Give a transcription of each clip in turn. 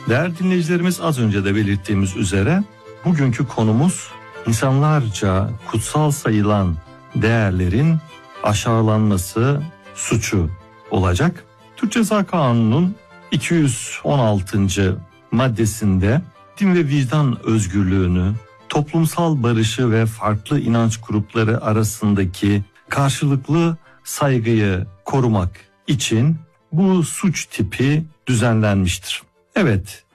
Değerli dinleyicilerimiz, az önce de belirttiğimiz üzere bugünkü konumuz insanlarca kutsal sayılan değerlerin aşağılanması suçu olacak. Türk Ceza Kanunu'nun 216. maddesinde din ve vicdan özgürlüğünü, toplumsal barışı ve farklı inanç grupları arasındaki karşılıklı saygıyı korumak için bu suç tipi düzenlenmiştir. Evet,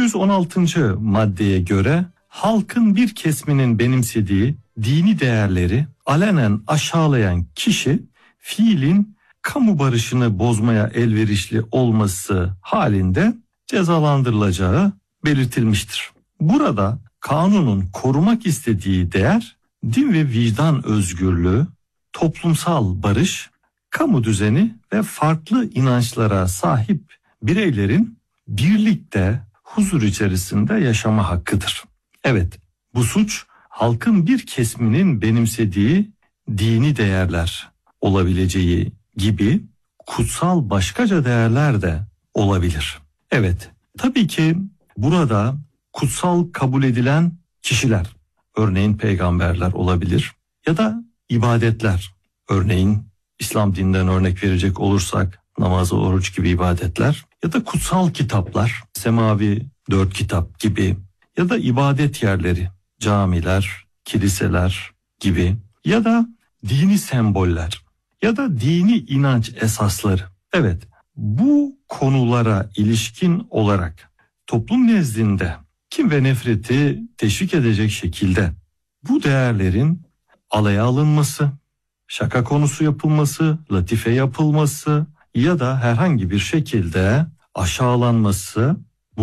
216. maddeye göre halkın bir kesiminin benimsediği dini değerleri alenen aşağılayan kişi fiilin kamu barışını bozmaya elverişli olması halinde cezalandırılacağı belirtilmiştir. Burada kanunun korumak istediği değer din ve vicdan özgürlüğü, toplumsal barış, kamu düzeni ve farklı inançlara sahip bireylerin birlikte huzur içerisinde yaşama hakkıdır. Evet, bu suç halkın bir kesiminin benimsediği dini değerler olabileceği gibi kutsal başkaca değerler de olabilir. Evet, tabii ki burada kutsal kabul edilen kişiler, örneğin peygamberler olabilir ya da ibadetler, örneğin İslam dininden örnek verecek olursak namaz, oruç gibi ibadetler ya da kutsal kitaplar, semavi 4 kitap gibi ya da ibadet yerleri, camiler, kiliseler gibi ya da dini semboller ya da dini inanç esasları. Evet, bu konulara ilişkin olarak toplum nezdinde kin ve nefreti teşvik edecek şekilde bu değerlerin alaya alınması, şaka konusu yapılması, latife yapılması ya da herhangi bir şekilde aşağılanması,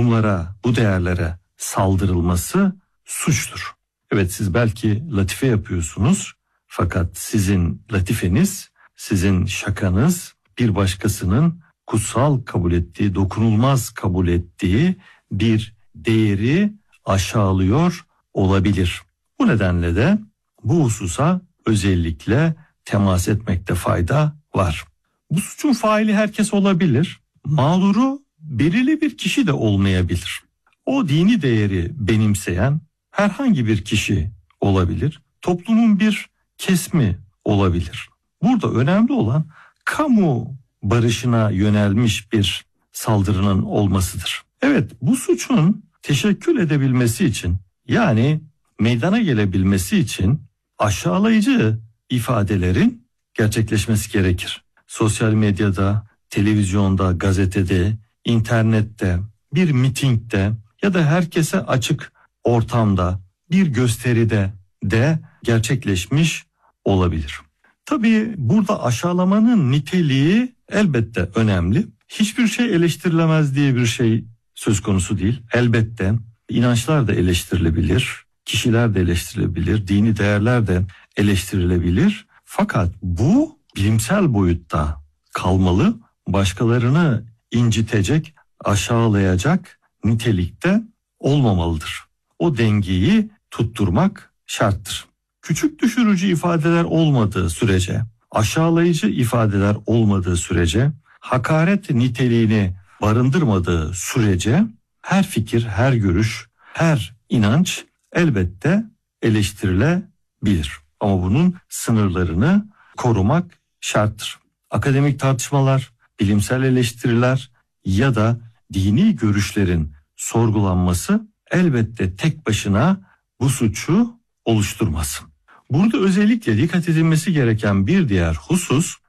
bu değerlere saldırılması suçtur. Evet, siz belki latife yapıyorsunuz fakat sizin latifeniz, sizin şakanız bir başkasının kutsal kabul ettiği, dokunulmaz kabul ettiği bir değeri aşağılıyor olabilir. Bu nedenle de bu hususa özellikle temas etmekte fayda var. Bu suçun faili herkes olabilir. Mağduru belirli bir kişi de olmayabilir. O dini değeri benimseyen herhangi bir kişi olabilir. Toplumun bir kesimi olabilir. Burada önemli olan kamu barışına yönelmiş bir saldırının olmasıdır. Evet, bu suçun teşekkül edebilmesi için, yani meydana gelebilmesi için aşağılayıcı ifadelerin gerçekleşmesi gerekir. Sosyal medyada, televizyonda, gazetede, internette, bir mitingde ya da herkese açık ortamda, bir gösteride de gerçekleşmiş olabilir. Tabii burada aşağılamanın niteliği elbette önemli. Hiçbir şey eleştirilemez diye bir şey söz konusu değil. Elbette inançlar da eleştirilebilir, kişiler de eleştirilebilir, dini değerler de eleştirilebilir. Fakat bu bilimsel boyutta kalmalı, başkalarını incitecek, aşağılayacak nitelikte olmamalıdır. O dengeyi tutturmak şarttır. Küçük düşürücü ifadeler olmadığı sürece, aşağılayıcı ifadeler olmadığı sürece, hakaret niteliğini barındırmadığı sürece her fikir, her görüş, her inanç elbette eleştirilebilir. Ama bunun sınırlarını korumak şarttır. Akademik tartışmalar, bilimsel eleştiriler ya da dini görüşlerin sorgulanması elbette tek başına bu suçu oluşturmaz. Burada özellikle dikkat edilmesi gereken bir diğer husus,